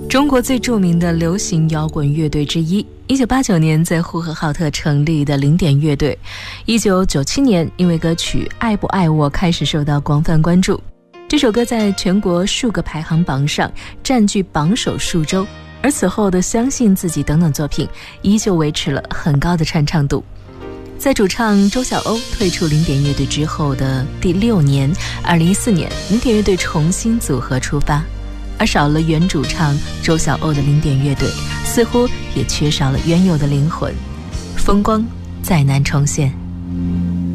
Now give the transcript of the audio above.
中国最著名的流行摇滚乐队之一，1989年在呼和浩特成立的零点乐队，1997年因为歌曲《爱不爱我》开始受到广泛关注。这首歌在全国数个排行榜上占据榜首数周，而此后的《相信自己》等等作品依旧维持了很高的传唱度。在主唱周晓鸥退出零点乐队之后的第6年，2014年，零点乐队重新组合出发，而少了原主唱周晓鸥的零点乐队，似乎也缺少了原有的灵魂，风光再难重现。